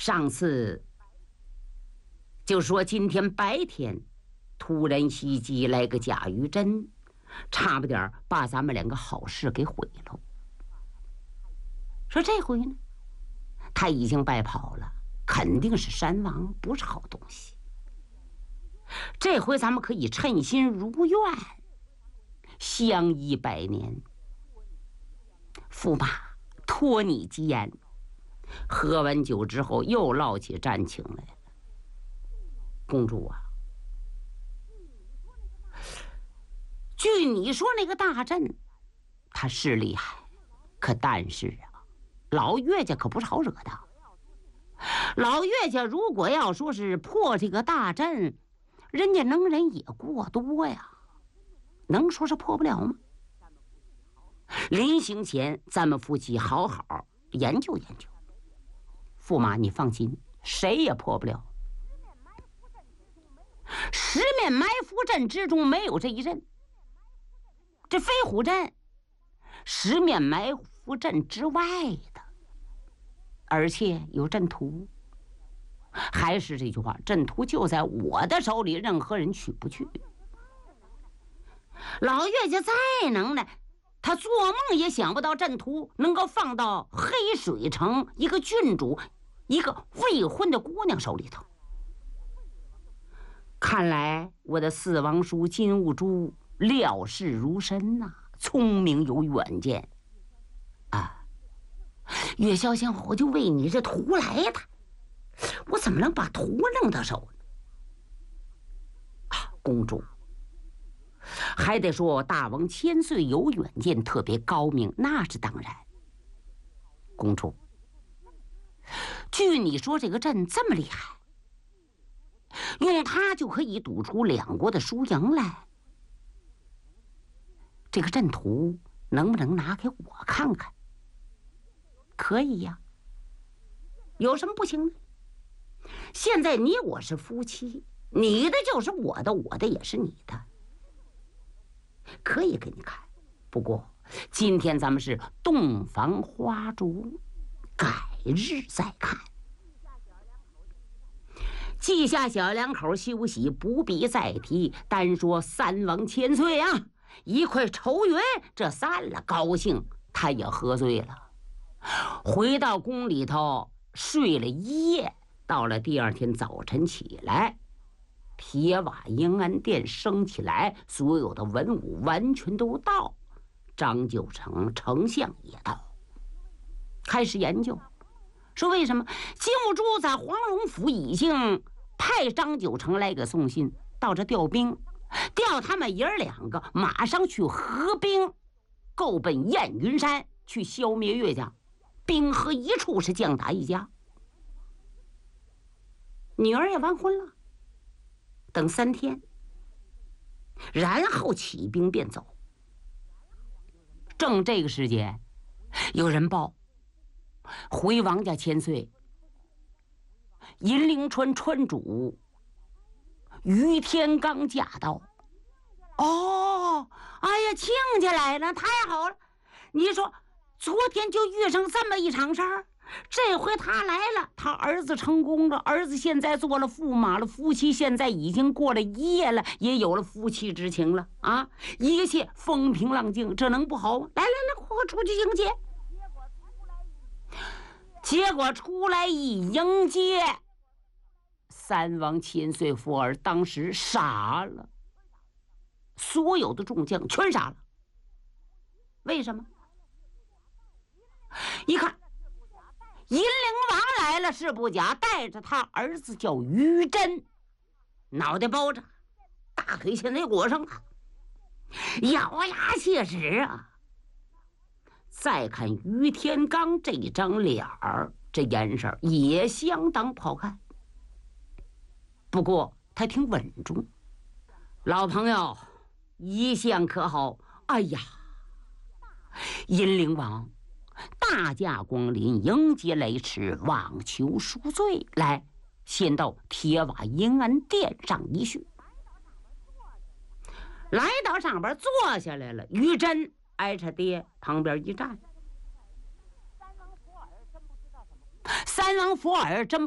上次就说今天白天突然袭击来个贾玉珍，差不点把咱们两个好事给毁了。说这回呢，他已经败跑了，肯定是山王，不是好东西。这回咱们可以称心如愿，相依100年。驸马，托你吉言。喝完酒之后，又唠起战情来了。公主啊，据你说那个大阵，他是厉害，可但是啊，老岳家可不是好惹的。老岳家如果要说是破这个大阵，人家能人也过多呀，能说是破不了吗？临行前，咱们夫妻好好研究研究。驸马，你放心，谁也破不了。十面埋伏阵之中没有这一阵，这飞虎阵，十面埋伏阵之外的，而且有阵图。还是这句话，阵图就在我的手里，任何人取不去。老岳家再能耐，他做梦也想不到阵图能够放到黑水城一个郡主、一个未婚的姑娘手里头。看来我的四王叔金兀术料事如神呐，聪明有远见啊！岳霄仙，我就为你这图来的，我怎么能把图弄到手呢？啊，公主，还得说大王千岁有远见，特别高明，那是当然。公主，据你说这个阵这么厉害，用它就可以赌出两国的输赢来。这个阵图能不能拿给我看看？可以呀，有什么不行呢？现在你我是夫妻，你的就是我的，我的也是你的，可以给你看。不过今天咱们是洞房花烛，改日再看。记下小两口休息，不必再提。单说三王千岁啊，一块愁云这散了，高兴他也喝醉了，回到宫里头睡了一夜。到了第二天早晨起来，铁瓦迎安殿升起来，所有的文武完全都到，张九成丞相也到，开始研究，说为什么金兀术在黄龙府已经派张九成来给送信，到这调兵，调他们爷儿两个马上去合兵，够奔燕云山去消灭岳家，兵合一处是将打一家。女儿也完婚了，等3天，然后起兵便走。正这个时间，有人报，回王家千岁，银铃川川主于天罡驾到。哦，哎呀，亲家来了，太好了！你说，昨天就遇上这么一场事儿。这回他来了，他儿子成功了，儿子现在做了驸马了，夫妻现在已经过了一夜了，也有了夫妻之情了啊！一切风平浪静，这能不好吗？来，我出去迎接。结果出来一迎接，三王千岁福儿当时傻了，所有的众将全傻了。为什么？一看银铃王来了是不假，带着他儿子叫于真，脑袋包着，大腿现在裹上了，咬牙切齿啊！再看于天罡这张脸儿，这颜色也相当不好看，不过他挺稳重。老朋友，一向可好？哎呀，银铃王大驾光临，迎接雷池，望求赎罪。来，先到铁瓦迎安殿上一叙。来到上边坐下来了，于真挨着爹旁边一站。三王福尔真